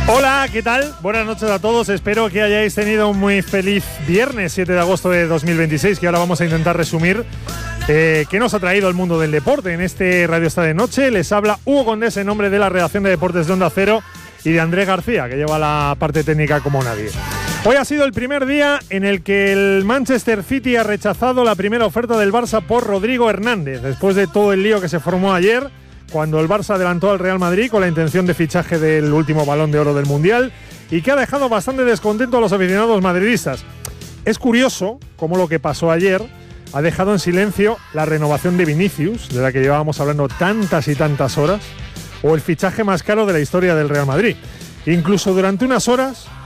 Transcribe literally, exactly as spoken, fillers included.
Hola, ¿qué tal? Buenas noches a todos. Espero que hayáis tenido un muy feliz viernes siete de agosto de dos mil veintiséis, que ahora vamos a intentar resumir eh, qué nos ha traído el mundo del deporte en este Radio Esta de Noche. Les habla Hugo Condés en nombre de la redacción de Deportes de Onda Cero y de Andrés García, que lleva la parte técnica como nadie. Hoy ha sido el primer día en el que el Manchester City ha rechazado la primera oferta del Barça por Rodrigo Hernández, después de todo el lío que se formó ayer, cuando el Barça adelantó al Real Madrid con la intención de fichaje del último Balón de Oro del Mundial y que ha dejado bastante descontento a los aficionados madridistas. Es curioso cómo lo que pasó ayer ha dejado en silencio la renovación de Vinicius, de la que llevábamos hablando tantas y tantas horas, o el fichaje más caro de la historia del Real Madrid. Incluso durante unas horas